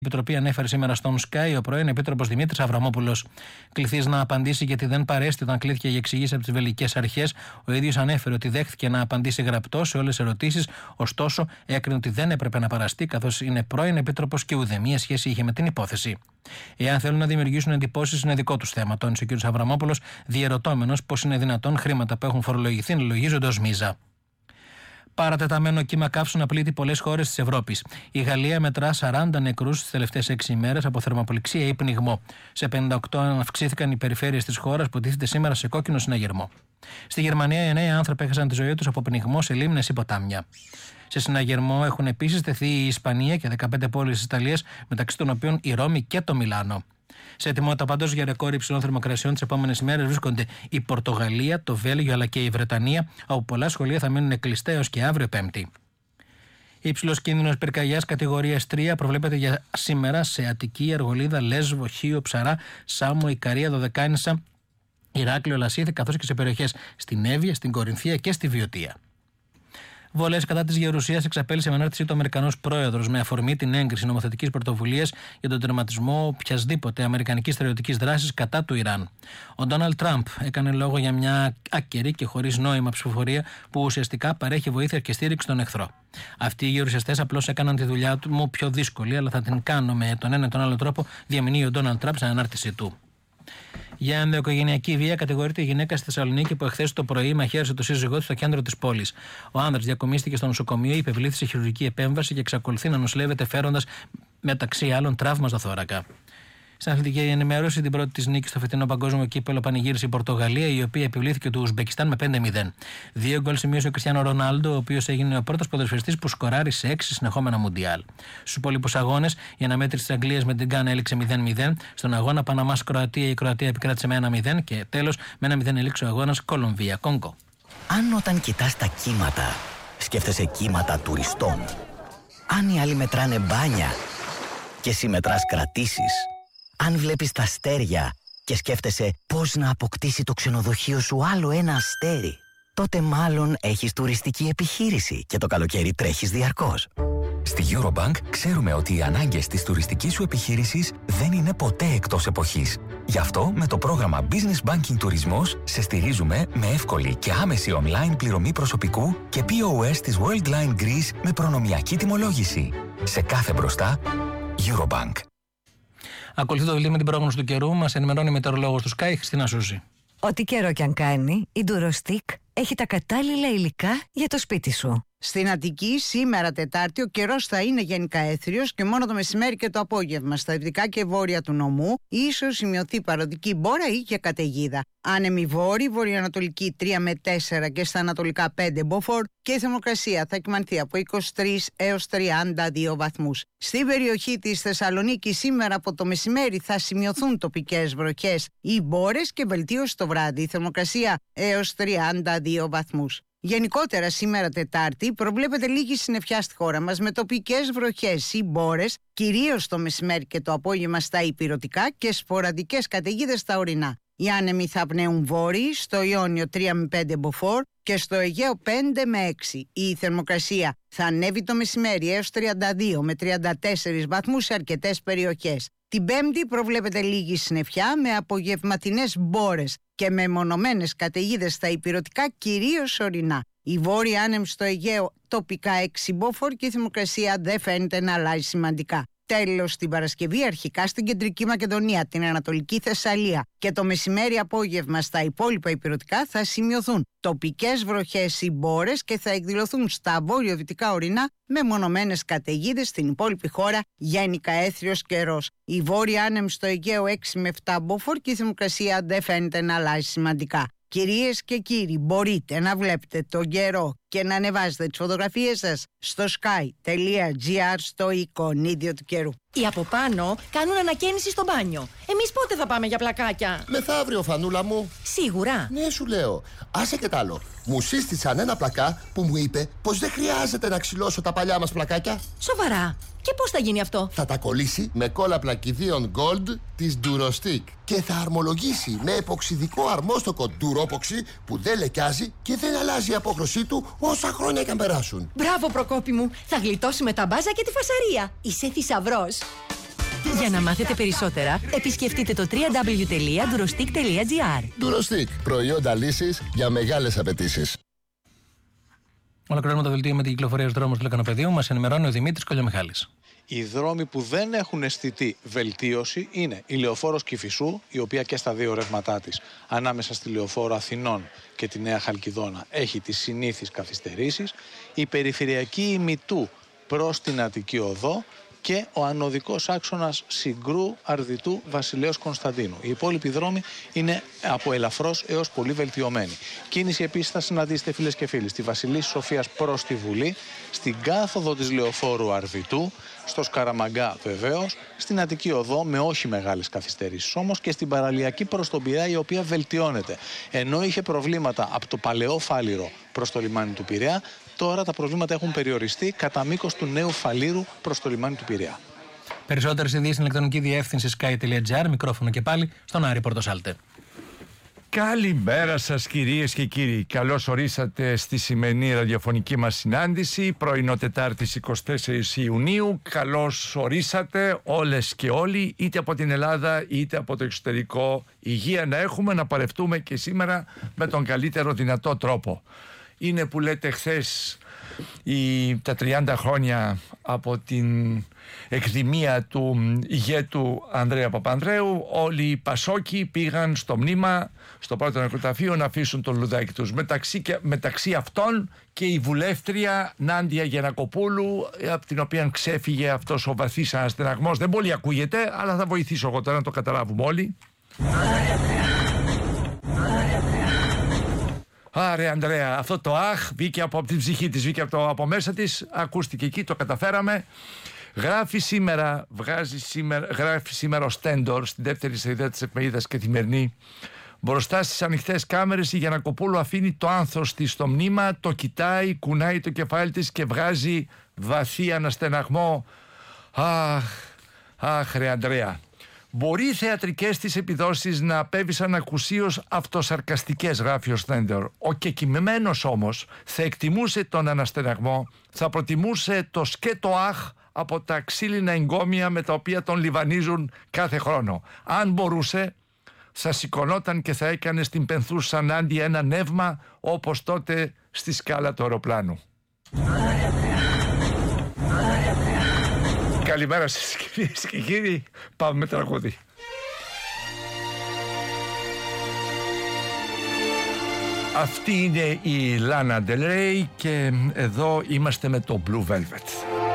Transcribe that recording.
Η Επιτροπή ανέφερε σήμερα στον Sky ο πρώην Επίτροπος Δημήτρης Αβραμόπουλος. Κληθής να απαντήσει γιατί δεν παρέστη όταν κλήθηκε για εξηγήσεις από τις βελγικές αρχές. Ο ίδιος ανέφερε ότι δέχθηκε να απαντήσει γραπτός σε όλες τις ερωτήσεις, ωστόσο έκρινε ότι δεν έπρεπε να παραστεί καθώς είναι πρώην Επίτροπος και ουδέμια σχέση είχε με την υπόθεση. Εάν θέλουν να δημιουργήσουν εντυπώσεις, είναι δικό τους θέμα, τόνισε ο κ. Αβραμόπουλος, διερωτώμενος πώς είναι δυνατόν χρήματα που έχουν φορολογηθεί να λογίζονται ως μίζα. Παρατεταμένο κύμα καύσωνα πλήττει πολλές χώρες της Ευρώπης. Η Γαλλία μετρά 40 νεκρούς τις τελευταίες 6 ημέρες από θερμοπληξία ή πνιγμό. Σε 58 αυξήθηκαν οι περιφέρειες της χώρας που τίθεται σήμερα σε κόκκινο συναγερμό. Στη Γερμανία 9 άνθρωποι έχασαν τη ζωή τους από πνιγμό σε λίμνες ή ποτάμια. Σε συναγερμό έχουν επίσης τεθεί η Ισπανία και 15 πόλεις της Ιταλίας, μεταξύ των οποίων η Ρώμη και το Μιλάνο. Σε ετοιμότητα παντός για ρεκόρ υψηλών θερμοκρασιών τις επόμενες ημέρες βρίσκονται η Πορτογαλία, το Βέλγιο αλλά και η Βρετανία, όπου πολλά σχολεία θα μείνουν κλειστά έως και αύριο Πέμπτη. Υψηλός κίνδυνος πυρκαγιάς κατηγορίας 3 προβλέπεται για σήμερα σε Αττική, Αργολίδα, Λέσβο, Χίο, Ψαρά, Σάμο, Ικαρία, Δωδεκάνησα, Ηράκλειο, Λασίθι, καθώς και σε περιοχές στην Εύβοια, στην Κορινθία και στη Βιωτία. Βολές κατά της Γερουσίας εξαπέλυσε με ανάρτησή του Αμερικανός πρόεδρος με αφορμή την έγκριση νομοθετικής πρωτοβουλίας για τον τερματισμό οποιασδήποτε αμερικανικής στρατιωτικής δράσης κατά του Ιράν. Ο Ντόναλντ Τραμπ έκανε λόγο για μια άκερη και χωρίς νόημα ψηφοφορία που ουσιαστικά παρέχει βοήθεια και στήριξη στον εχθρό. Αυτοί οι γερουσιαστές απλώς έκαναν τη δουλειά μου πιο δύσκολη, αλλά θα την κάνω με τον ένα ή τον άλλο τρόπο, διαμηνύει ο Ντόναλντ Τραμπ στην ανάρτησή του. Για ενδοοικογενειακή βία κατηγορείται η γυναίκα στη Θεσσαλονίκη που εχθές το πρωί μαχαίρωσε το σύζυγό της στο κέντρο της πόλης. Ο άνδρας διακομίστηκε στο νοσοκομείο, υπευλήθησε χειρουργική επέμβαση και εξακολουθεί να νοσηλεύεται φέροντας μεταξύ άλλων τραύμα στο θώρακα. Στην αθλητική ενημέρωση, την πρώτη της νίκη στο φετινό παγκόσμιο κύπελλο πανηγύρισε η Πορτογαλία, η οποία επιβλήθηκε του Ουσμπεκιστάν με 5-0. 2 γκολ σημείωσε ο Κριστιάνο Ρονάλντο, ο οποίος έγινε ο πρώτος ποδοσφαιριστής που σκοράρει σε 6 συνεχόμενα μουντιάλ. Στους υπόλοιπους αγώνες, η αναμέτρηση της Αγγλίας με την Γκάνα έληξε 0-0. Στον αγώνα Παναμάς-Κροατία, η Κροατία επικράτησε με 1-0 και τέλος με 1-0 έληξε ο αγώνας Κολομβία-Κόγκο. Αν όταν κοιτάς τα κύματα, σκέφτεσαι κύματα τουριστών. Αν οι άλλοι μετράνε μπάνια και εσύ μετράς κρατήσεις. Αν βλέπεις τα αστέρια και σκέφτεσαι πώς να αποκτήσει το ξενοδοχείο σου άλλο ένα αστέρι, τότε μάλλον έχεις τουριστική επιχείρηση και το καλοκαίρι τρέχεις διαρκώς. Στη Eurobank ξέρουμε ότι οι ανάγκες της τουριστικής σου επιχείρησης δεν είναι ποτέ εκτός εποχής. Γι' αυτό με το πρόγραμμα Business Banking Τουρισμός σε στηρίζουμε με εύκολη και άμεση online πληρωμή προσωπικού και POS της Worldline Greece με προνομιακή τιμολόγηση. Σε κάθε μπροστά, Eurobank. Ακολουθεί το βιβλίο με την πρόγνωση του καιρού. Μας ενημερώνει η μετεωρολόγος του Sky, Χριστίνα Σούζη. Ό,τι καιρό κι αν κάνει, η Durostick έχει τα κατάλληλα υλικά για το σπίτι σου. Στην Αττική, σήμερα Τετάρτη, ο καιρός θα είναι γενικά έθριος και μόνο το μεσημέρι και το απόγευμα. Στα δυτικά και βόρεια του νομού, ίσως σημειωθεί παροδική μπόρα ή και καταιγίδα. Άνεμη βόρη, βορειοανατολική 3 με 4 και στα ανατολικά 5 μποφόρ και η θερμοκρασία θα κυμανθεί από 23 έως 32 βαθμούς. Στην περιοχή της Θεσσαλονίκης σήμερα από το μεσημέρι θα σημειωθούν τοπικές βροχές ή μπόρες και βελτίωση το βράδυ. Η θερμοκρασία έως 32 βαθμούς. Γενικότερα σήμερα Τετάρτη προβλέπεται λίγη συννεφιά στη χώρα μας με τοπικές βροχές ή μπόρες, κυρίως το μεσημέρι και το απόγευμα στα ηπειρωτικά και σποραδικές καταιγίδες στα ορεινά. Οι άνεμοι θα πνέουν βόρειοι, στο Ιόνιο 3 με 5 μποφόρ και στο Αιγαίο 5 με 6. Η θερμοκρασία θα ανέβει το μεσημέρι έως 32 με 34 βαθμούς σε αρκετές περιοχές. Την Πέμπτη προβλέπεται λίγη συννεφιά με απογευματινές μπόρες και με μονομένες καταιγίδες στα ηπειρωτικά, κυρίως ορεινά. Η βόρεια άνεμη στο Αιγαίο τοπικά 6 μποφόρ και η θερμοκρασία δεν φαίνεται να αλλάζει σημαντικά. Τέλος, την Παρασκευή αρχικά στην Κεντρική Μακεδονία, την Ανατολική Θεσσαλία και το μεσημέρι απόγευμα στα υπόλοιπα ηπειρωτικά θα σημειωθούν τοπικές βροχές ή μπόρες και θα εκδηλωθούν στα βόρειο-δυτικά ορεινά με μονομένες καταιγίδες. Στην υπόλοιπη χώρα γενικά έθριος καιρός. Η βόρεια άνεμη στο Αιγαίο 6 με 7 μποφόρ και η θερμοκρασία δεν φαίνεται να αλλάζει σημαντικά. Κυρίες και κύριοι, μπορείτε να βλέπετε τον καιρό και να ανεβάζετε τις φωτογραφίες σας στο sky.gr στο εικονίδιο του καιρού. Οι από πάνω κάνουν ανακαίνιση στο μπάνιο. Εμείς πότε θα πάμε για πλακάκια? Μεθαύριο, φανούλα μου. Σίγουρα. Ναι, σου λέω. Άσε και τ' άλλο. Μου σύστησαν ένα πλακά που μου είπε πως δεν χρειάζεται να ξυλώσω τα παλιά μας πλακάκια. Σοβαρά? Και πώς θα γίνει αυτό? Θα τα κολλήσει με κόλλα πλακιδίων Gold της Durostick και θα αρμολογήσει με εποξιδικό αρμόστοκο Duropoxy που δεν λεκιάζει και δεν αλλάζει η απόχρωσή του όσα χρόνια και αν περάσουν. Μπράβο, Προκόπη μου. Θα γλιτώσει με τα μπάζα και τη φασαρία. Είσαι θησαυρός. Για να μάθετε περισσότερα, επισκεφτείτε το www.durostic.gr. Durostic. Προϊόντα λύσης για μεγάλες απαιτήσεις. Ολοκληρώνουμε το δελτίο με την κυκλοφορία στους δρόμους του Λεκανοπεδίου. Μας ενημερώνει ο Δημήτρης Κολιομιχάλης. Οι δρόμοι που δεν έχουν αισθητή βελτίωση είναι η Λεωφόρος Κηφισού, η οποία και στα δύο ρεύματά της, ανάμεσα στη Λεωφόρο Αθηνών και τη Νέα Χαλκιδόνα, έχει τις συνήθεις καθυστερήσεις, η περιφερειακή ημιτού προς την Αττική Οδό και ο ανωδικός άξονας Συγκρού, Αρδιτού, Βασιλέως Κωνσταντίνου. Οι υπόλοιποι δρόμοι είναι από ελαφρώς έως πολύ βελτιωμένοι. Κίνηση επίσης θα συναντήσετε, φίλες και φίλοι, στη Βασιλής Σοφίας προς τη Βουλή, στην κάθοδο της Λεωφόρου Αρδιτού, στο Σκαραμαγκά βεβαίως, στην Αττική Οδό με όχι μεγάλες καθυστερήσεις όμως και στην παραλιακή προς τον Πειραιά, η οποία βελτιώνεται. Ενώ είχε προβλήματα από το παλαιό Φάληρο προς το λιμάνι του Πειραιά, τώρα τα προβλήματα έχουν περιοριστεί κατά μήκος του νέου Φαλήρου προς το λιμάνι του Πειραιά. Περισσότερες ειδήσεις στην ηλεκτρονική διεύθυνση sky.gr. Μικρόφωνο και πάλι στον Άρη Πορτοσάλτε. Καλημέρα σας κυρίες και κύριοι. Καλώς ορίσατε στη σημερινή ραδιοφωνική μας συνάντηση, πρωινό Τετάρτης 24 Ιουνίου. Καλώς ορίσατε όλες και όλοι, είτε από την Ελλάδα είτε από το εξωτερικό. Υγεία να έχουμε, να παλευτούμε και σήμερα με τον καλύτερο δυνατό τρόπο. Είναι που λέτε χθες τα 30 χρόνια από την εκδημία του ηγέτου Ανδρέα Παπανδρέου. Όλοι οι Πασόκοι πήγαν στο μνήμα, στο πρώτο νεκροταφείο, να αφήσουν το λουδάκι τους. Μεταξύ αυτών και η βουλεύτρια Νάντια Γιαννακοπούλου, από την οποία ξέφυγε αυτός ο βαθύς αναστεναγμός. Δεν πολύ ακούγεται, αλλά θα βοηθήσω εγώ τώρα να το καταλάβουμε όλοι. Άρε Ανδρέα, αυτό το αχ βγήκε από την ψυχή της, βγήκε από μέσα της, ακούστηκε εκεί, το καταφέραμε. Γράφει σήμερα ο Στέντορ στην δεύτερη σελίδα της εφημερίδας Καθημερινή. Μπροστά στις ανοιχτές κάμερες η Γιαννακοπούλου αφήνει το άνθος της στο μνήμα, το κοιτάει, κουνάει το κεφάλι της και βγάζει βαθύ αναστεναγμό. Αχ ρε Ανδρέα. Μπορεί οι θεατρικές της επιδόσεις να απέβησαν ακουσίως αυτοσαρκαστικές, γράφει ο Στέντορ. Ο κεκοιμημένος όμως θα εκτιμούσε τον αναστεναγμό, θα προτιμούσε το σκέτο αχ από τα ξύλινα εγκόμια με τα οποία τον λιβανίζουν κάθε χρόνο. Αν μπορούσε, θα σηκωνόταν και θα έκανε στην πενθούσα Νάντια ένα νεύμα, όπως τότε στη σκάλα του αεροπλάνου. Καλημέρα σας κυρίες και κύριοι, πάμε με τραγούδι. Αυτή είναι η Λάνα Del Rey και εδώ είμαστε με το Blue Velvet.